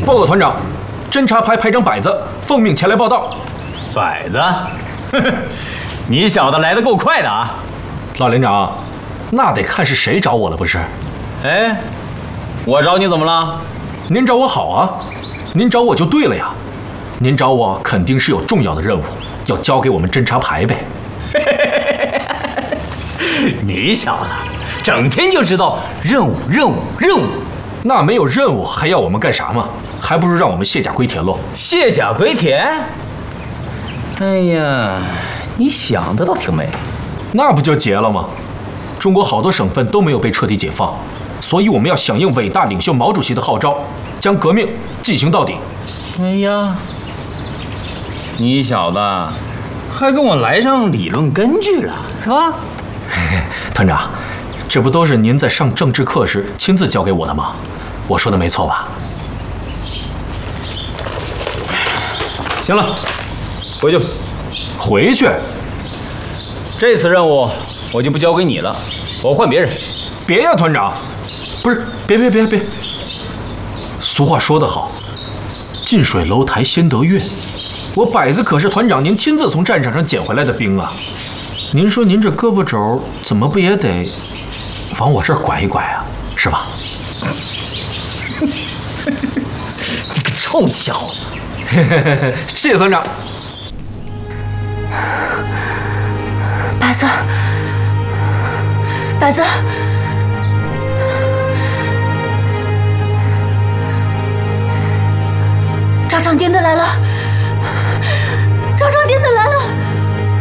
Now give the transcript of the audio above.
报告团长，侦察排排长摆子奉命前来报道。 摆子，你小子来得够快的啊！ 老连长，那得看是谁找我了不是？ 哎，我找你怎么了？ 您找我好啊，您找我就对了呀。您找我肯定是有重要的任务要交给我们侦察排呗。 你小子整天就知道任务。 那没有任务还要我们干啥嘛？还不如让我们卸甲归田喽。 卸甲归田？哎呀，你想的倒挺美。 那不就结了吗？中国好多省份都没有被彻底解放，所以我们要响应伟大领袖毛主席的号召，将革命进行到底。 哎呀，你小子还跟我来上理论根据了，是吧？ 团长，这不都是您在上政治课时亲自教给我的吗？我说的没错吧？ 行了，回去。 回去？ 这次任务我就不交给你了，我换别人。 别呀，团长，不是，别！俗话说得好，近水楼台先得月。我摆子可是团长您亲自从战场上捡回来的兵啊！您说您这胳膊肘怎么不也得往我这儿拐一拐啊？是吧？ 你个臭小子！ 谢谢团长。 摆子，赵长丁的来了！赵长丁的来了！